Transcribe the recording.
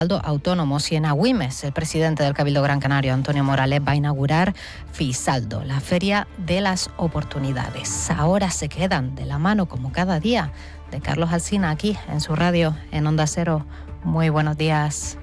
autónomos y en Agüimes, el presidente del Cabildo Gran Canario, Antonio Morales, va a inaugurar FISaldo, la Feria de las Oportunidades. Ahora se quedan de la mano, como cada día, de Carlos Alsina aquí en su radio, en Onda Cero. Muy buenos días.